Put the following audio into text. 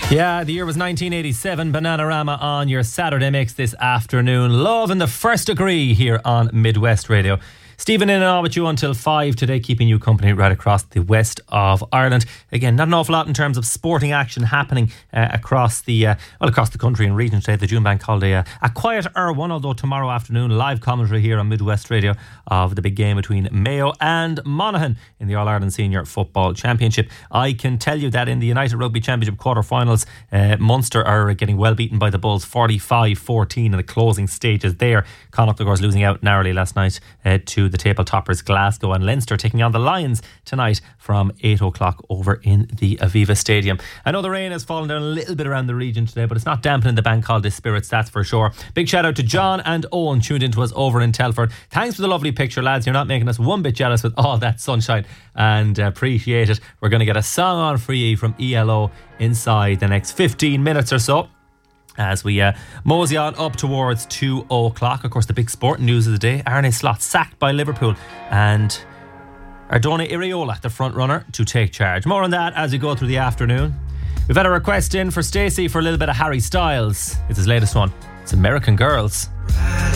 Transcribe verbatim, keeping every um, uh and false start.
Yeah, the year was nineteen eighty-seven. Bananarama on your Saturday mix this afternoon. Love in the first degree here on Midwest Radio. Stephen in and all with you until five today, keeping you company right across the west of Ireland. Again, not an awful lot in terms of sporting action happening uh, across the uh, well across the country and region today. The June Bank holiday, uh, a quieter one, although tomorrow afternoon live commentary here on Midwest Radio of the big game between Mayo and Monaghan in the All-Ireland Senior Football Championship. I can tell you that in the United Rugby Championship quarter-finals, uh, Munster are getting well beaten by the Bulls forty-five fourteen in the closing stages there. Connacht, of course, losing out narrowly last night uh, to the table toppers Glasgow, and Leinster taking on the Lions tonight from eight o'clock over in the Aviva Stadium. I know the rain has fallen down a little bit around the region today, but it's not dampening the bank holiday spirits, that's for sure. Big shout out to John and Owen tuned into us over in Telford. Thanks for the lovely picture, lads. You're not making us one bit jealous with all that sunshine, and appreciate it. We're going to get a song on for you from E L O inside the next fifteen minutes or so, as we uh, mosey on up towards two o'clock. Of course, the big sporting news of the day: Arne Slot sacked by Liverpool, and Ardona Iriola, the front runner, to take charge. More on that as we go through the afternoon. We've had a request in for Stacey for a little bit of Harry Styles. It's his latest one. It's American Girls.